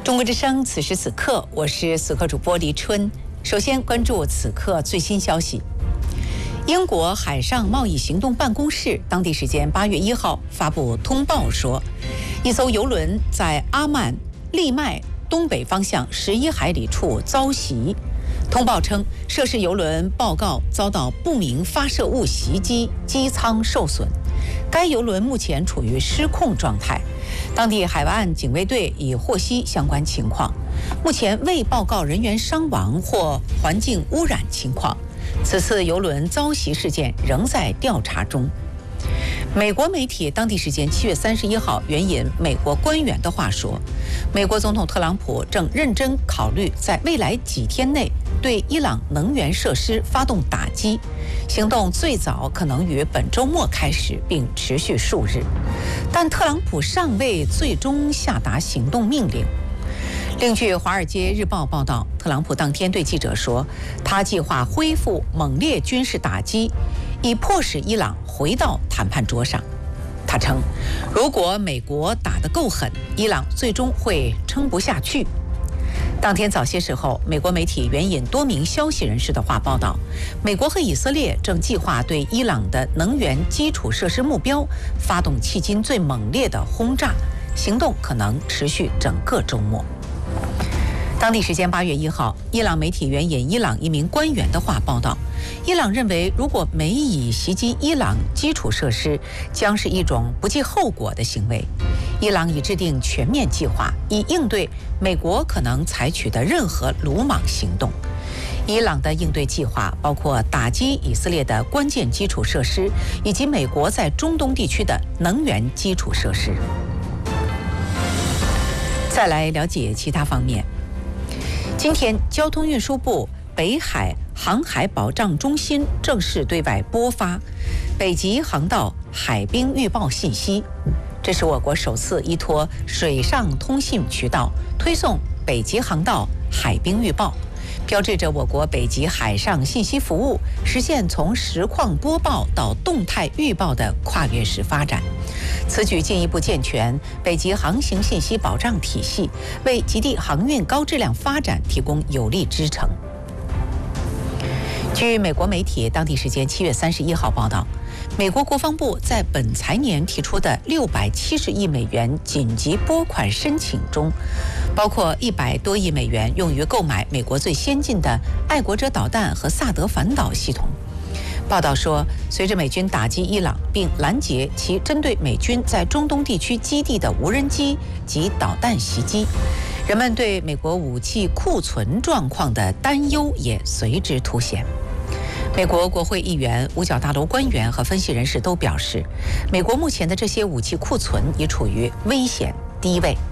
中国之声，此时此刻，我是此刻主播黎春。首先关注此刻最新消息。英国海上贸易行动办公室当地时间8月1号发布通报说，一艘邮轮在阿曼利麦东北方向11海里处遭袭。通报称，涉事邮轮报告遭到不明发射物袭击，机舱受损。该邮轮目前处于失控状态，当地海湾警卫队已获悉相关情况，目前未报告人员伤亡或环境污染情况。此次邮轮遭袭事件仍在调查中。美国媒体当地时间7月31号援引美国官员的话说，美国总统特朗普正认真考虑在未来几天内对伊朗能源设施发动打击，行动最早可能于本周末开始，并持续数日。但特朗普尚未最终下达行动命令。另据《华尔街日报》报道，特朗普当天对记者说，他计划恢复猛烈军事打击，以迫使伊朗回到谈判桌上。他称，如果美国打得够狠，伊朗最终会撑不下去。当天早些时候，美国媒体援引多名消息人士的话报道，美国和以色列正计划对伊朗的能源基础设施目标发动迄今最猛烈的轰炸，行动可能持续整个周末。当地时间8月1号，伊朗媒体援引伊朗一名官员的话报道，伊朗认为如果美以袭击伊朗基础设施，将是一种不计后果的行为。伊朗已制定全面计划，以应对美国可能采取的任何鲁莽行动。伊朗的应对计划包括打击以色列的关键基础设施，以及美国在中东地区的能源基础设施。再来了解其他方面。今天，交通运输部北海航海保障中心正式对外播发北极航道海冰预报信息，这是我国首次依托水上通信渠道推送北极航道海冰预报，标志着我国北极海上信息服务实现从实况播报到动态预报的跨越式发展。此举进一步健全北极航行信息保障体系，为极地航运高质量发展提供有力支撑。据美国媒体当地时间7月31号报道，美国国防部在本财年提出的670亿美元紧急拨款申请中，包括100多亿美元用于购买美国最先进的爱国者导弹和萨德反导系统。报道说，随着美军打击伊朗并拦截其针对美军在中东地区基地的无人机及导弹袭击，人们对美国武器库存状况的担忧也随之凸显。美国国会议员、五角大楼官员和分析人士都表示，美国目前的这些武器库存已处于危险低位。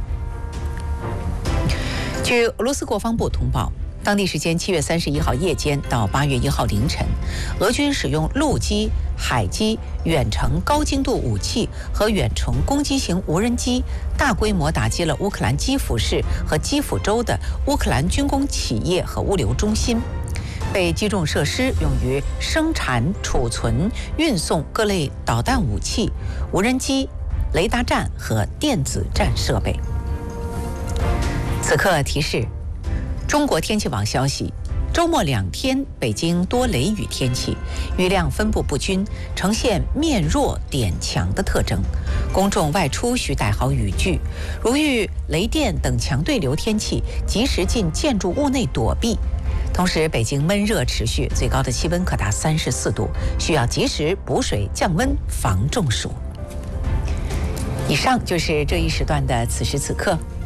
据俄罗斯国防部通报，当地时间7月31号夜间到8月1号凌晨，俄军使用陆基、海基、远程高精度武器和远程攻击型无人机，大规模打击了乌克兰基辅市和基辅州的乌克兰军工企业和物流中心。被击中设施用于生产、储存、运送各类导弹武器、无人机、雷达站和电子战设备。此刻提示：中国天气网消息，周末2天北京多雷雨天气，雨量分布不均，呈现面弱点强的特征。公众外出需带好雨具，如遇雷电等强对流天气，及时进建筑物内躲避。同时，北京闷热持续，最高的气温可达34度，需要及时补水降温，防中暑。以上就是这一时段的此时此刻。